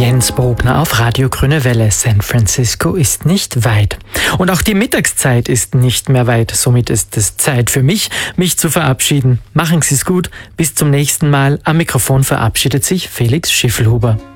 Jens Bogner auf Radio Grüne Welle. San Francisco ist nicht weit. Und auch die Mittagszeit ist nicht mehr weit. Somit ist es Zeit für mich zu verabschieden. Machen Sie es gut. Bis zum nächsten Mal. Am Mikrofon verabschiedet sich Felix Schiffelhuber.